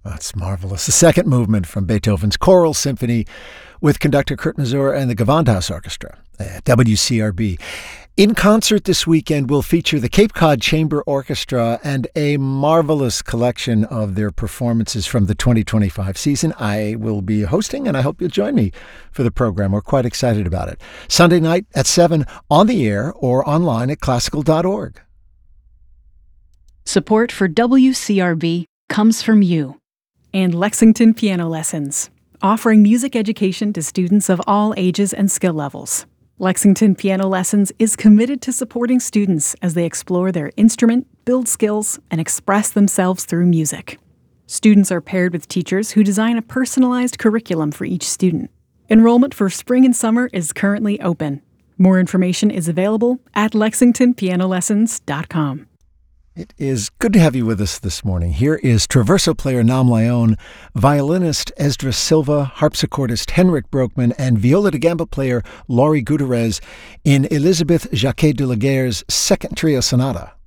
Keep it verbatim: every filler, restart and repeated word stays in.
That's marvelous. The second movement from Beethoven's Choral Symphony with conductor Kurt Masur and the Gewandhaus Orchestra at W C R B. In concert this weekend will feature the Cape Cod Chamber Orchestra and a marvelous collection of their performances from the twenty twenty-five season. I will be hosting, and I hope you'll join me for the program. We're quite excited about it. Sunday night at seven on the air or online at classical dot org. Support for W C R B comes from you. And Lexington Piano Lessons, offering music education to students of all ages and skill levels. Lexington Piano Lessons is committed to supporting students as they explore their instrument, build skills, and express themselves through music. Students are paired with teachers who design a personalized curriculum for each student. Enrollment for spring and summer is currently open. More information is available at lexington piano lessons dot com. It is good to have you with us this morning. Here is traverso player Nam Leon, violinist Esdras Silva, harpsichordist Henrik Broekman, and viola da gamba player Laurie Gutierrez in Elizabeth Jacquet de la Guerre's Second Trio Sonata.